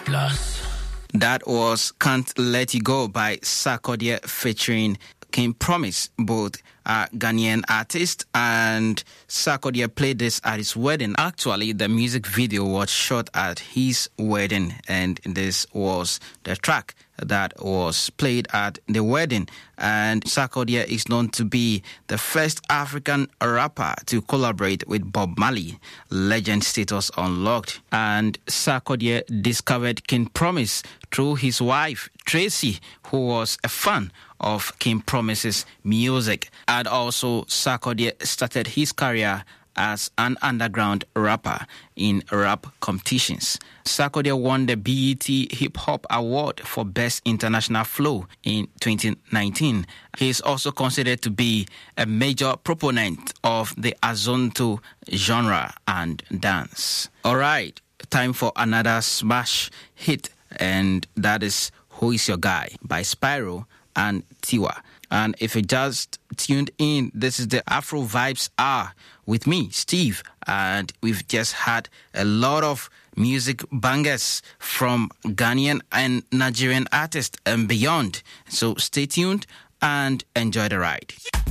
Plus. That was Can't Let You Go by Sarkodie featuring King Promise, both Ghanaian artist, and Sarkodie played this at his wedding. Actually, the music video was shot at his wedding, and this was the track that was played at the wedding. And Sarkodie is known to be the first African rapper to collaborate with Bob Marley, legend status unlocked. And Sarkodie discovered King Promise through his wife, Tracy, who was a fan of King Promise's music. And also, Sarkodie started his career as an underground rapper in rap competitions. Sarkodie won the BET Hip Hop Award for Best International Flow in 2019. He is also considered to be a major proponent of the Azonto genre and dance. All right, time for another smash hit, and that is Who Is Your Guy by Spyro and Tiwa. And if you just tuned in, this is the Afro Vibes Hour with me, Steve. And we've just had a lot of music bangers from Ghanaian and Nigerian artists and beyond. So stay tuned and enjoy the ride.